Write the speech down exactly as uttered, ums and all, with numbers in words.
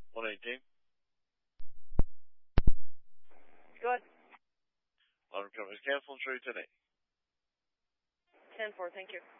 one eighteen. Go ahead. Alarm company is canceled. Show you today. ten four, thank you.